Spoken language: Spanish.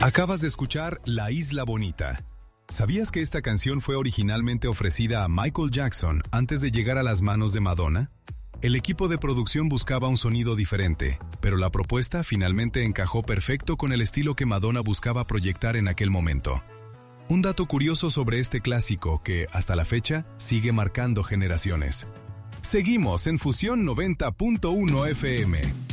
Acabas de escuchar La Isla Bonita. ¿Sabías que esta canción fue originalmente ofrecida a Michael Jackson antes de llegar a las manos de Madonna? El equipo de producción buscaba un sonido diferente, pero la propuesta finalmente encajó perfecto con el estilo que Madonna buscaba proyectar en aquel momento. Un dato curioso sobre este clásico que, hasta la fecha, sigue marcando generaciones. Seguimos en Fusión 90.1 FM.